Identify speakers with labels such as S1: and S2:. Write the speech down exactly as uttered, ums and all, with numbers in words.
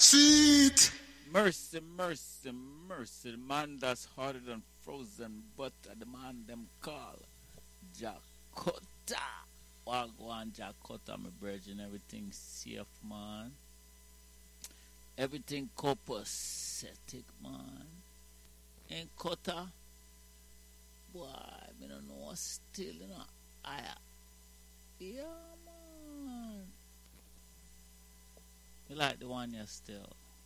S1: Sweet.
S2: Mercy, mercy, mercy. The man that's harder than frozen butter. The man them call Jakota. Wagwan Jakota, my virgin. Everything safe, man. Everything copacetic, man. In Kota, boy, I don't know what's still, you know. I, yeah, man. You like the one you still.